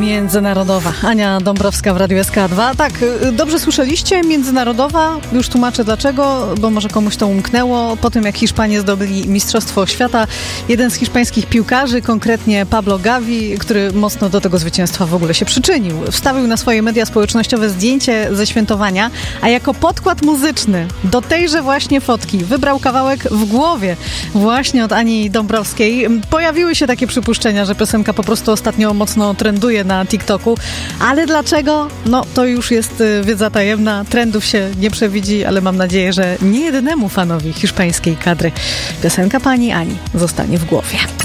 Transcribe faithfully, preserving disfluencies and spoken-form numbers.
Międzynarodowa. Ania Dąbrowska w Radiu S K dwa. Tak, dobrze słyszeliście, międzynarodowa. Już tłumaczę dlaczego, bo może komuś to umknęło. Po tym, jak Hiszpanie zdobyli Mistrzostwo Świata, jeden z hiszpańskich piłkarzy, konkretnie Pablo Gavi, który mocno do tego zwycięstwa w ogóle się przyczynił, wstawił na swoje media społecznościowe zdjęcie ze świętowania, a jako podkład muzyczny do tejże właśnie fotki wybrał kawałek W głowie właśnie od Ani Dąbrowskiej. Pojawiły się takie przypuszczenia, że piosenka po prostu ostatnio mocno trenduje na TikToku, ale dlaczego? No to już jest wiedza tajemna, trendów się nie przewidzi, ale mam nadzieję, że nie jedynemu fanowi hiszpańskiej kadry piosenka pani Ani zostanie w głowie.